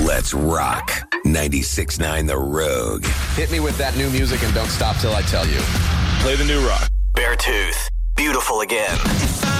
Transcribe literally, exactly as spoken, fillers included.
Let's rock. ninety-six point nine The Rogue. Hit me with that new music and don't stop till I tell you. Play the new rock. Beartooth. Beautiful again.